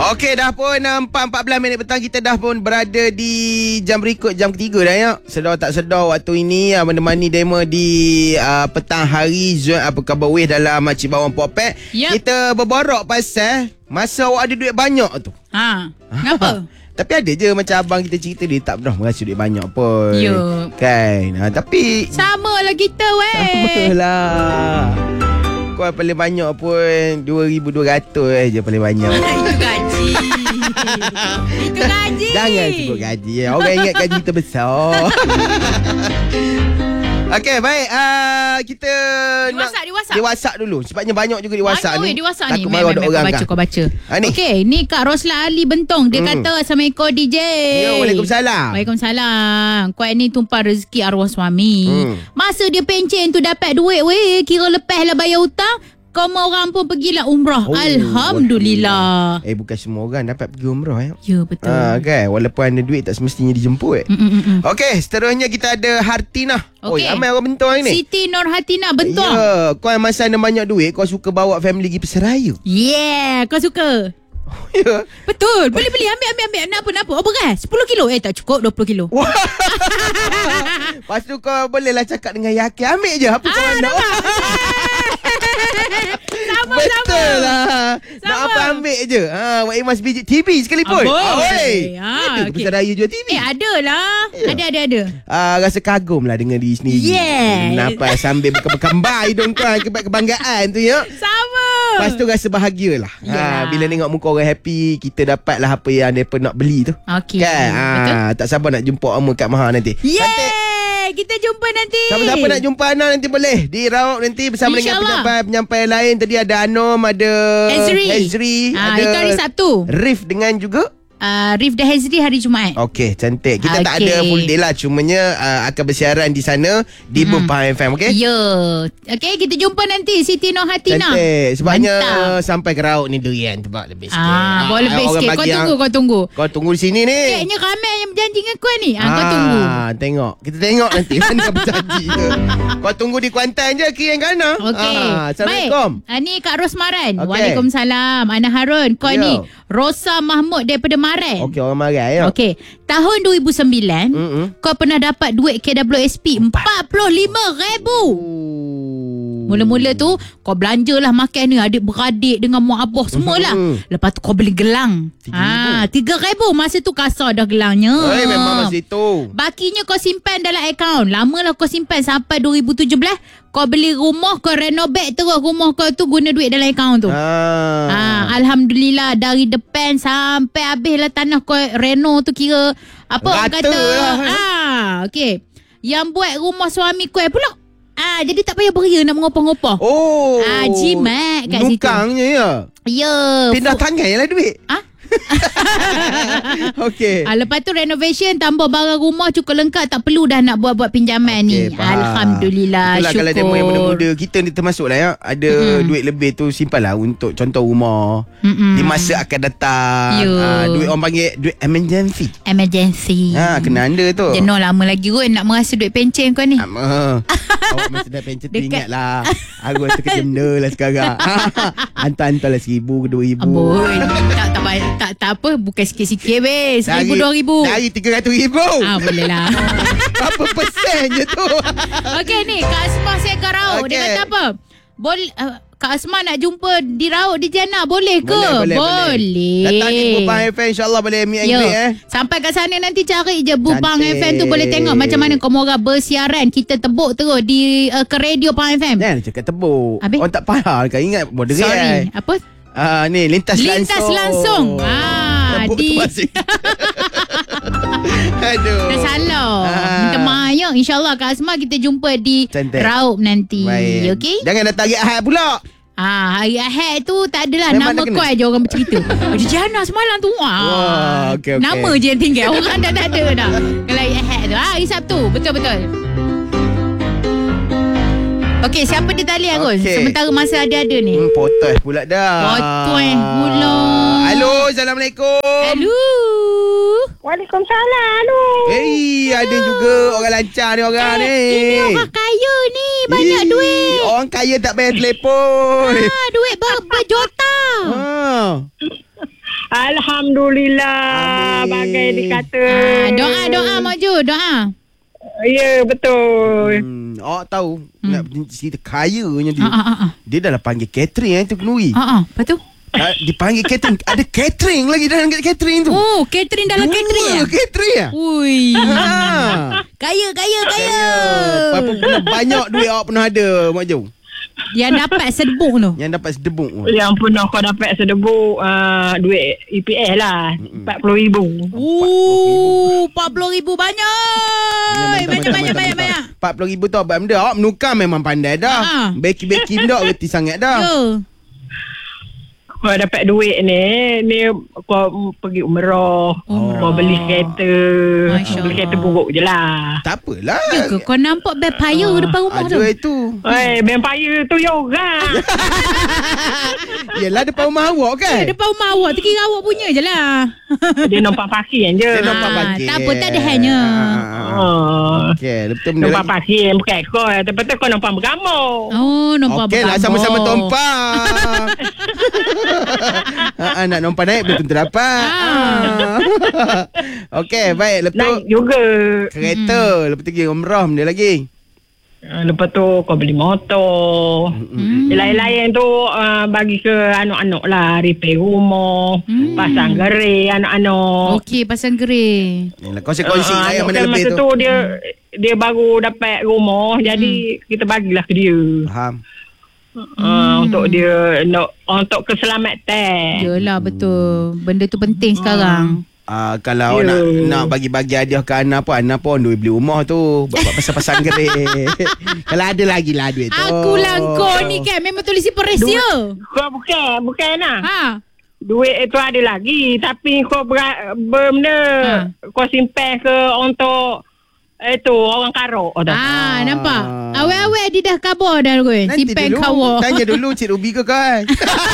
Okey, dah pun 4.14 petang. Kita dah pun berada di jam berikut, jam ketiga dah ya. Sedar tak sedar waktu ini menemani demo di petang hari Zon apa khabar weh dalam Makcik Bawang Popek. Yep. Kita berborak pasal masa awak ada duit banyak tu. Kenapa? Tapi ada je macam abang kita cerita, dia tak pernah merasa duit banyak pun. Ya. Kan? Tapi sama lah kita sama lah. Kau paling banyak pun 2,200 je paling banyak. Itu gaji. Itu gaji. Jangan sebut gaji. Orang ingat gaji kita besar. Okey, baik. Kita Di WhatsApp dulu. Sebabnya banyak juga di WhatsApp ni. Di WhatsApp ni. Kau baca. Okey, ni Kak Rosla Ali Bentong. Dia kata, Assalamualaikum DJ. Ya, Waalaikumsalam. Waalaikumsalam. Kau ni tumpah rezeki arwah suami. Masa dia pencen tu dapat duit weh, kira lepas lah bayar hutang. Kau mau orang pun pergilah umrah. Alhamdulillah. Bukan semua orang dapat pergi umrah ya. Ya, betul. Kan? Walaupun ada duit tak semestinya dijemput. Okey, seterusnya kita ada Hartina. Okay. Ramai orang Bentong hari ni. Siti Nur Hatina Bentong. Ya, kau yang masa ada banyak duit, kau suka bawa family pergi pesaraya. Yeah, kau suka. Ya. Betul. Boleh ambil. Nak apa? Oh, beras 10 kilo. Tak cukup 20 kilo. Lepas tu kau bolehlah cakap dengan yakin. Ambil je apa kau nak. Betul lah. Nak apa ambil je. Wak Imas biji TV sekalipun. Ada ke pesaraya jual TV? Ada lah. Ada. Rasa kagum lah dengan diri sendiri. Kenapa sambil berkembar hidung kau kebanggaan tu ya. Sama. Lepas tu rasa bahagia lah. Bila tengok muka orang happy, kita dapat lah apa yang mereka nak beli tu. Okey. Kan? Betul. Tak sabar nak jumpa Amma kat Maha nanti. Kita jumpa nanti. Siapa-siapa nak jumpa Ana nanti boleh di Rauk nanti bersama dengan penyampai lain. Tadi ada Anom, ada Hezri, ada itu hari Sabtu. Rif dengan juga Rif dan Hezri hari Jumaat. Okey, cantik. Kita tak ada full day lah. Cumanya akan bersiaran di sana di Pahang FM, okey? Ya. Okey, kita jumpa nanti Siti Nur Hatina. Cantik. Sebabnya sampai ke Rauk ni durian sebab lebih sikit. Boleh lebih sikit. Kau tunggu. Kau tunggu di sini ni. Kayaknya ramai yang berjanji dengan kau ni. Kau tunggu. Tengok. Kita tengok nanti mana kau berjanji ke. Kau tunggu di Kuantan je, kiri yang kanan. Okey. Assalamualaikum. Ni Kak Rosmaran. Waalaikumsalam. Ana Harun. Kau ni Rosa Mahmud daripada Maran. Okey, orang Maran ya. Okey. Tahun 2009, kau pernah dapat duit KWSP 45,000. Mula-mula tu kau belanjalah makan ni adik-beradik dengan mak abah semualah. Lepas tu kau beli gelang. 3,000. Masa tu kasar dah gelangnya. Memang masa itu. Bakinya kau simpan dalam akaun. Lamalah kau simpan sampai 2017. Kau beli rumah, kau renovate terus rumah kau tu guna duit dalam akaun tu. Alhamdulillah dari depan sampai habis lah tanah kau reno tu kira apa orang kata lah. Okey. Yang buat rumah suami kau pula. Jadi tak payah beria nak mengopah-ngopah. Jimat kat situ. Nukangnya ya. Ya. Pindah tangan lah duit. Okey. Lepas tu renovation, tambah barang rumah cukup lengkap, tak perlu dah nak buat pinjaman ni. Alhamdulillah. Itulah syukur. Kalau demo yang muda-muda kita ni termasuk lah ya. Ada duit lebih tu simpan lah untuk contoh rumah di masa akan datang. Duit orang panggil duit emergency. Kena anda tu. Jenuh lama lagi kot nak merasa duit pencen kau ni. Awak masa dah pencen tu ingat lah. Aku rasa kena lah sekarang. Hantar lah 1,000 ke 2,000. Amboi. Tak apa. Bukan sikit-sikit weh. 1,000 2,000. Dari 300,000. Boleh lah. Berapa persen je tu. Okey ni Kak Asma Seka Rauk. Dia kata apa? Kak Asma nak jumpa di Rauk di Jana. Boleh ke? Boleh. Datang di Bupang FM insyaAllah boleh meet and greet Sampai kat sana nanti cari je Bupang FM tu. Boleh tengok macam mana Komora bersiaran. Kita tebuk terus ke radio Bupang FM. Jangan cakap tebuk. Orang tak faham kan. Ingat modern. Sorry. Apa? Ni lintas langsung. Di Aduh. Dah salah. Minta maaf ya. InsyaAllah Kak Asma kita jumpa di Rauk nanti. Okey? Jangan datang hari Ahad pula. Hari Ahad tu tak adalah. Memang nama kau aja orang bercerita. Di Jana semalam tu. Okay. Nama je yang tinggal. Orang dah tak ada dah. Kalau hari Ahad tu. Hari Sabtu. Betul-betul. Okey, siapa dia tali Arul? Sementara masa ada ni. Potos pula dah. Potos pula. Halo, Assalamualaikum. Halo. Waalaikumsalam. Ada juga orang lancar ni orang ni. Ini orang kaya ni. Banyak duit. Orang kaya tak bayar telefon. Duit berjuta. Alhamdulillah. Bagai dikata. Doa Mak Ju, doa. Ya, betul. Awak tahu nak cerita kayanya dia. Dia dah lah panggil catering tu kenduri. Lepas tu? Dipanggil catering. Ada catering lagi dalam catering tu. Oh, catering dalam catering. Catering ah. Ui. Kaya. Berapa banyak duit awak pernah ada, Mak Jo? Yang dapat sedebuk tu. Yang dapat sedebuk tu. Yang pernah kau dapat sedebuk duit EPS lah. 40,000. 40,000 banyak. Banyak. 40,000 tu apa benda? Awak menukar memang pandai dah. Beki-beki dah reti sangat dah. Kau dapat duit ni kau pergi umrah, kau beli kereta. Beli kereta buruk je lah. Tak apalah. Ya ke kau nampak vampire depan rumah tu? Ada itu. Vampire tu ya orang. Yelah depan rumah awak kan? Depan rumah awak tu kira awak punya je lah. Dia nampak parking je. Dia nampak parking. Tak apa, tak ada hanya. Okey, betul benda nampak parking bukan kau. Tapi kau nampak bergambar. Oh, nampak okey lah, sama-sama tumpang. Nak nampak naik belum tentu dapat. Okey, baik. Lepas tu naik juga kereta. Lepas tu pergi umrah benda lagi. Lepas tu kau beli motor. Lain-lain tu bagi ke anak-anak lah. Repair rumah, pasang gerai anak-anak. Okey, pasang gerai. Yalah, kongsi-kongsi lah yang mana kan lebih masa tu. tu dia baru dapat rumah. Jadi kita bagilah ke dia. Faham. Untuk dia untuk keselamatan. Yelah, betul. Benda tu penting sekarang. Kalau nak bagi-bagi hadiah ke anak pun duit beli rumah tu. Buat pasang-pasang gerai. Kalau ada lagi lah duit tu. Aku lah kau ni kan memang tulis persia. Kau bukan lah. Duit itu ada lagi. Tapi kau benda kau simpan ke untuk itu orang karok. Nampak? Awal-awal dia dah kabar dah kot. Simpan kawak. Tanya dulu Cik Ruby ke kan?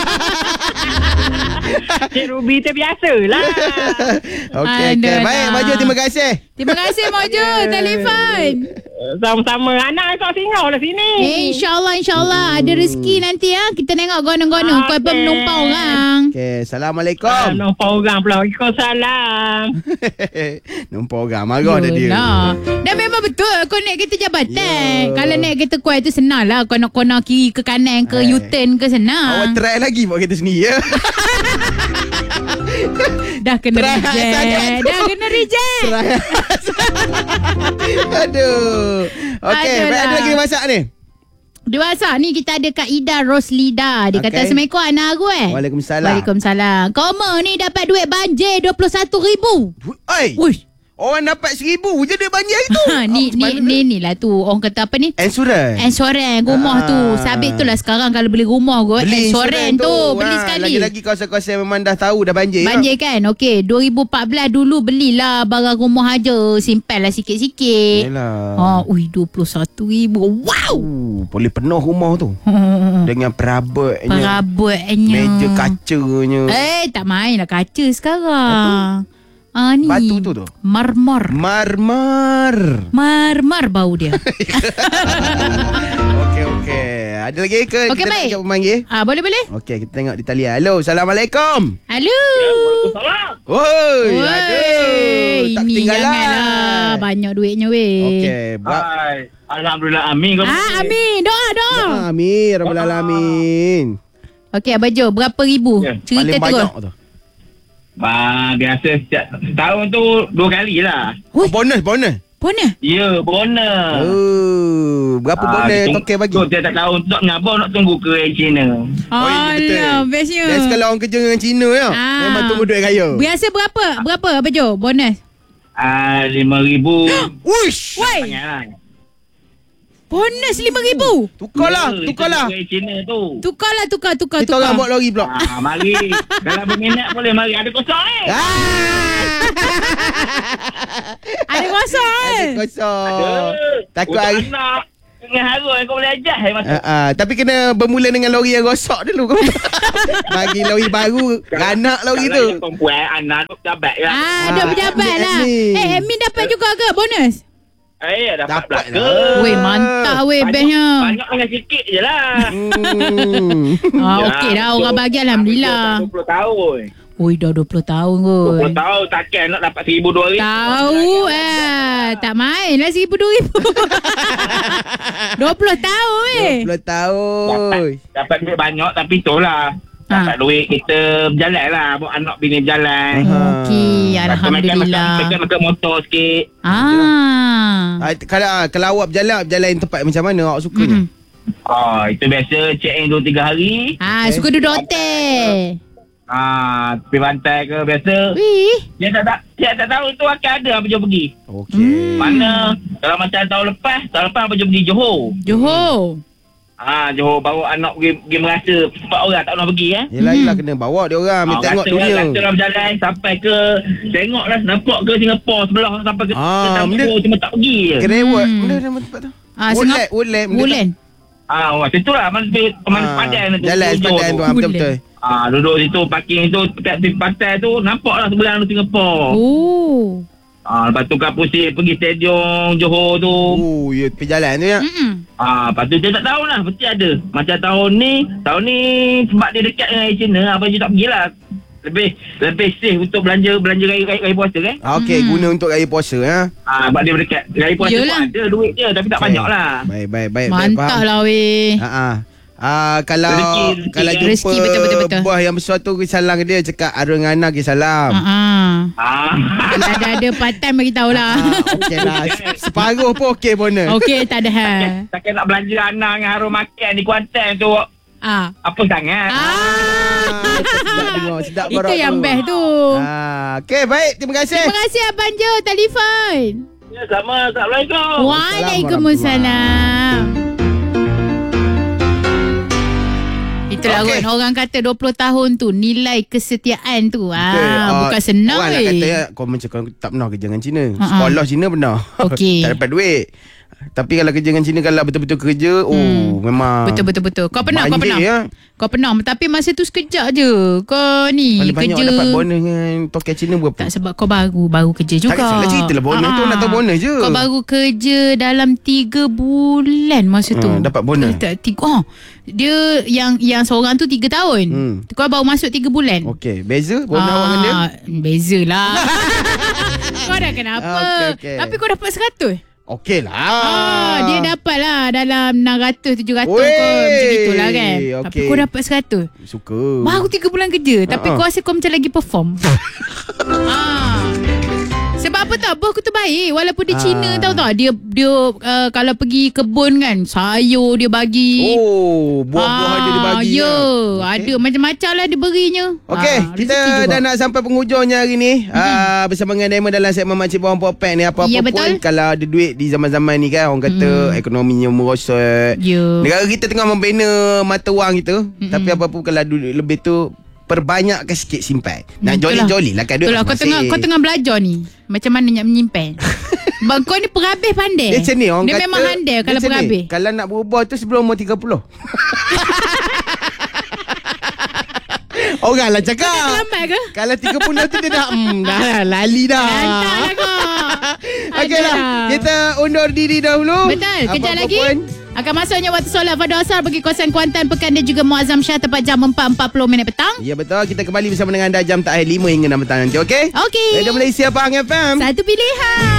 Cik Ruby tu biasa lah. Okey. Baik, Mak Jo, terima kasih. Terima kasih Mak Jo. Telefon. Sama-sama. Anak kau singgah lah sini. InsyaAllah. Ada rezeki nanti ya. Kita tengok gona-gona. Kau pun menumpang orang. Okey. Assalamualaikum. Numpang orang pula. Waalaikumsalam. Numpang orang. Marah dah dia. Dan memang betul. Kau naik kereta jabatan. Kalau naik kereta kuat tu senang lah. Kau nak kona kiri ke kanan ke U-turn ke senang. Awak try lagi buat kereta sendiri ya. Dah kena reject. Aduh. Okey, baik, ada lagi masak ni. Di WhatsApp ni kita ada Kak Ida Roslida. Dia kata Assalamualaikum anak aku Waalaikumsalam. Koma ni dapat duit banjir 21,000. Oi. Orang dapat 1,000 je duit banjir itu. Ni lah tu. Orang kata apa ni? Insurans rumah tu. Sabit tu lah sekarang kalau beli rumah kot. Insurans tu. Beli sekali. Lagi-lagi kawasan-kawasan memang dah tahu dah banjir. Banjir kan? Okey. 2014 dulu belilah barang rumah aja. Simpan lah sikit-sikit. Yalah. 21,000. Wow. Boleh penuh rumah tu. Dengan perabotnya. Meja kacanya. Tak main lah kaca sekarang. Ni batu tu marmar bau dia. Okey. Ada lagi ke? Okey, baik. Kita nak memanggil? Boleh. Okey, kita tengok di talian. Hello, Assalamualaikum. Halo. Woi, aduh. Tak ketinggalan. Janganlah. Banyak duitnya weh. Okey. Alhamdulillah, amin. Amin. Doa. Amin, Rabbal Alamin. Okey, Abang Jo, berapa ribu? Cerita terus. Biasa setiap tahun tu 2 kali lah. Bonus? Ya, bonus. Berapa bonus Tokey bagi? So, tiap tahun tak menyabar nak tunggu ke China. Alah, bestnya. Biasa kalau orang kerja dengan Cina ya. Memang tunggu duit kaya. Biasa berapa Abang Jo bonus? 5,000. Uish. Woi. Bonus 5,000. Tukarlah. China tu. Tukarlah. Kita orang buat lori pula. Mari. Kalau berminat boleh mari. Ada kosong ni. Ada kosong. Takut hari. Dengan harus kau boleh ajar. Tapi kena bermula dengan lori yang rosak dulu. Bagi lori baru. Ranak lori tu. Perempuan anak pejabat lah. Ada pejabat lah. Admin dapat juga ke bonus? Dapat ke? Weh, mantap weh bestnya. Banyak dengan sikit je lah. Okey dah, orang bagi Alhamdulillah. 20 tahun. Oi, dah 20 tahun kot. 20 tahun takkan nak dapat 1,000-2,000. Tahu tak main lah 1,000-2,000. 20 tahun 20 tahun. Dapat duit banyak tapi itulah. Dapat duit kita berjalan lah. Buat anak bini berjalan. Okey, alhamdulillah. Makan motor sikit. Kalau awak berjalan tempat macam mana awak sukanya? Itu biasa check in 2-3 hari. Suka duduk hotel. Pergi pantai ke biasa. Dia tak tahu tu akan ada apa jom pergi. Okey. Mana kalau macam tahun lepas apa jom pergi Johor. Johor bawa anak pergi merasa 4 orang tak pernah pergi Yelah kena bawa dia orang tengok dunia. Kata berjalan sampai ke tengoklah nampak ke Singapura sebelah sampai ke Singapura cuma tak pergi je. Kerewat. Mana nama tempat tu? Woodland. Waktu tu lah Mana padan tu. Jalan sepadan tu betul-betul. Duduk situ parking tu dekat tepi pantai tu nampaklah sebelah tu Singapura. Lepas tu Kapusir pergi stadium Johor tu. Ya tepi jalan tu ya. Lepas tu dia tak tahu lah mesti ada. Macam tahun ni sebab dia dekat dengan China apa je tak pergilah. Lebih safe untuk belanja raya puasa kan. Okey, guna untuk raya puasa sebab dia dekat raya puasa tu ada duit dia tapi tak banyak lah. Baik. Mantap lah weh. Kalau rezeki, jumpa betul. buah yang besar tu salam ke dia, cakap Arun Ngana ke salam. Kalau ada part time bagi tahulah. Okey lah. Separuh pun okey bonus. Okey, tak ada Takkan nak belanja anak dengan Harun makan di Kuantan tu. Apa sangat? Sedap itu yang best tu. Okey, baik. Terima kasih. Terima kasih Abang Jo telefon. Ya, sama. Assalamualaikum. Waalaikumsalam. Itulah kan orang kata 20 tahun tu nilai kesetiaan tu. Bukan senang orang nak kata kau macam kau tak pernah kerja dengan Cina. Sekolah Cina pernah. Okey. Tak dapat duit. Tapi kalau kerja dengan Cina, kalau betul-betul kerja, memang betul. Kau pernah. Kau pernah. Tapi masa tu sekejap je. Kau ni paling kerja. Banyak dapat bonus dengan token Cina berapa? Tak, sebab kau baru kerja juga. Tak salah cerita lah bonus tu. Nak tahu bonus je. Kau baru kerja dalam 3 bulan masa tu. Dapat bonus. Dia yang seorang tu 3 tahun. Kau baru masuk 3 bulan. Okey. Beza bonus awak dengan dia? Beza lah. Kau dah kenapa? Okay. Tapi kau dapat 100. Okey lah. Dia dapat lah dalam 600-700 kau macam itulah kan. Tapi kau dapat 100. Suka. Baru 3 bulan kerja. Tapi kau rasa kau macam lagi perform. Sebab apa tau, bos aku tu baik. Walaupun dia Cina tahu tak. Dia kalau pergi kebun kan, sayur dia bagi. Buah-buah dia bagi. Ya, ada macam-macam lah dia berinya. Okey, kita dah nak sampai penghujungnya hari ni. Bersama dengan Diamond dalam segmen Makcik Bohong Popek ni. Apa-apa pun kalau ada duit di zaman-zaman ni kan, orang kata ekonominya merosot. Negara kita tengah membina mata wang kita. Tapi apa-apa kalau ada duit lebih tu, perbanyakkan sikit simpan. Nak joli-joli lah kan duit. Kau tengah belajar ni macam mana nak menyimpan. Bang, kau ni perhabis pandai. Dia macam ni orang dia kata, memang handal kalau perhabis. Kalau nak berubah tu sebelum umur 30. Orang lah cakap. Kau terlambat ke? Kalau 30 tu dia dah lali dah. Lantak lah kau. Okey lah, kita undur diri dahulu. Betul, kejap lagi akan masuknya waktu solat Fardhu Asar bagi kawasan Kuantan, Pekan dan juga Muazzam Shah tepat jam 4.40 petang. Ya betul, kita kembali bersama dengan anda jam 5 hingga 6 petang nanti, okey? Okey. Radio Malaysia Pahang FM. Satu pilihan.